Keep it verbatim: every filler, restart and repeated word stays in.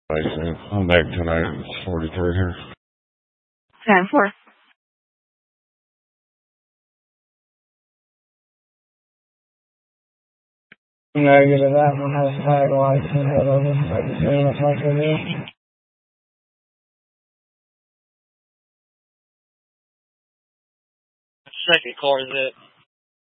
I'm back tonight. It's forty-three here. ten four. Negative, that one has a tag license. I don't know if I can say what's like to do. Second car is it?